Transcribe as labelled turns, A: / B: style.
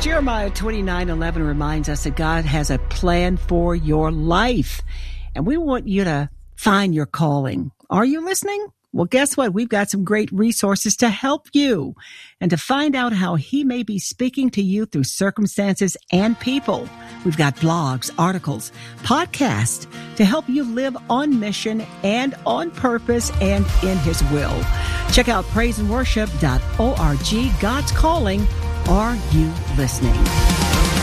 A: Jeremiah 29:11 reminds us that God has a plan for your life, and we want you to find your calling. Are you listening? Well, guess what? We've got some great resources to help you and to find out how He may be speaking to you through circumstances and people. We've got blogs, articles, podcasts to help you live on mission and on purpose and in His will. Check out praiseandworship.org. God's calling. Are you listening?